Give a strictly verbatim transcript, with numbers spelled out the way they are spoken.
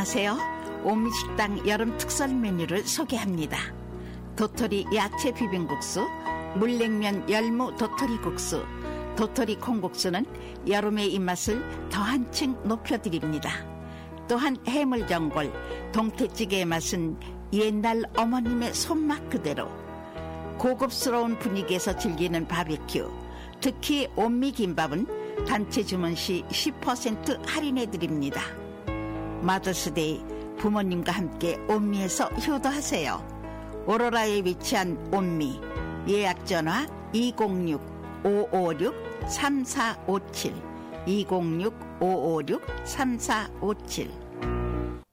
안녕하세요. 온미식당 여름 특설 메뉴를 소개합니다. 도토리 야채 비빔국수, 물냉면 열무 도토리 국수, 도토리 콩국수는 여름의 입맛을 더 한층 높여드립니다. 또한 해물전골, 동태찌개의 맛은 옛날 어머님의 손맛 그대로. 고급스러운 분위기에서 즐기는 바비큐, 특히 온미김밥은 단체 주문 시 십 퍼센트 할인해드립니다. 마더스데이, 부모님과 함께 온미에서 효도하세요. 오로라에 위치한 온미, 예약전화 이공육 오오육 삼사오칠, 이공육 오오육 삼사오칠.